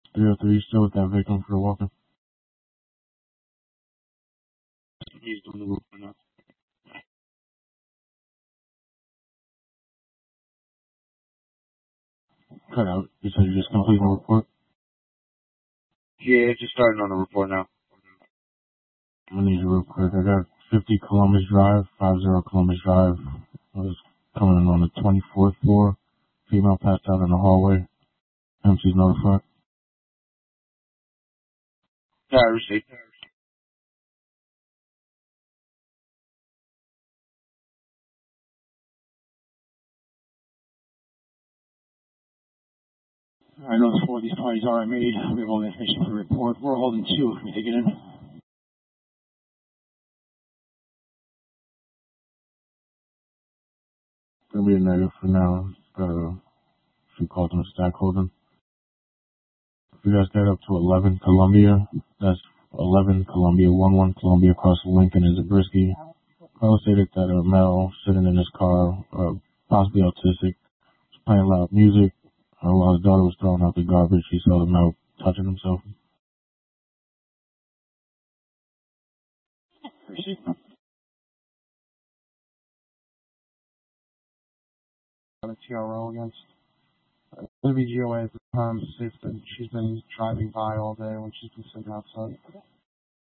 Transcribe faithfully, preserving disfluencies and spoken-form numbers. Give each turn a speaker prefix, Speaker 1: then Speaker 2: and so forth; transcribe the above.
Speaker 1: three oh three, you still with that victim for walking? He's doing the report now. Cut out. You said you're just completing the report? Yeah, just starting on the report now. I need you real quick. I got fifty Columbus Drive, fifty Columbus Drive. I was coming in on the twenty-fourth floor. Female passed out in the hallway. M C's notified. Yeah, I received. I know four of these parties are made. We have all the information for the report. We're holding two. Can we take it in? Gonna be a negative for now. Got a few calls on the stack holding. If you guys get up to eleven Columbia, that's eleven Columbia, one one Columbia across Lincoln and Zabriskie. Carla stated that a male sitting in his car, uh, possibly autistic, was playing loud music. Uh, while his daughter was throwing out the garbage, he saw the male touching himself. Receipt. Got a T R O against uh, Libby G O A at the time. Safe that she's been driving by all day when she's been sitting outside.